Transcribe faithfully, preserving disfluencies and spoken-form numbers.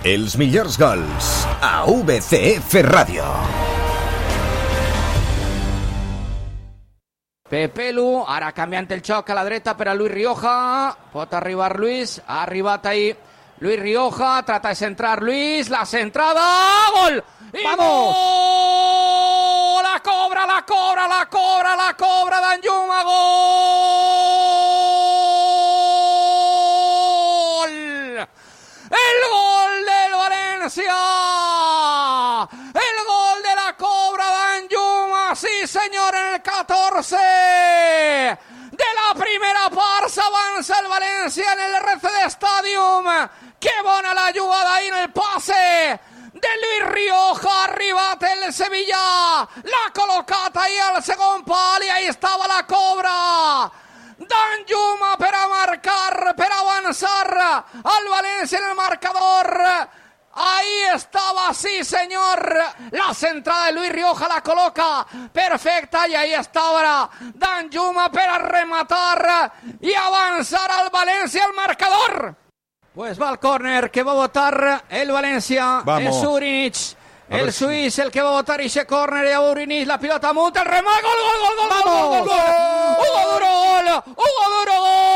Els millors gols a V C F Ràdio. Pepelu, ara canviant el xoc a la dreta per a Luis Rioja, pot arribar Luis, ha arribat ahí Luis Rioja, trata de centrar Luis, la centrada, gol! I ¡Vamos! Gol! La cobra, la cobra, la cobra, la cobra Danjuma, gol! El gol del Valencia, el gol de la cobra Danjuma, sí señor, en el catorce de la primera part avança el València en el R C D Stadium. Que bona la jugada ahí en el pase de Luis Rioja, ha arribat el Sevilla, l'ha col·locat ahí al segon pal i ahí estava la cobra Danjuma per a marcar, per a avançar al València en el marcador. Ahí estaba, sí señor, la centrada de Luis Rioja, la coloca perfecta y ahí está ahora Danjuma para rematar y avanzar al Valencia al marcador. Pues va al córner que va a votar el Valencia. Vamos. Es Urinic, el suís, el que va a votar ese córner de Urinic, la pelota multa, el remate, gol, gol, gol, gol, gol, gol, gol, gol, gol, Hugo Duro, gol, Hugo Duro, gol.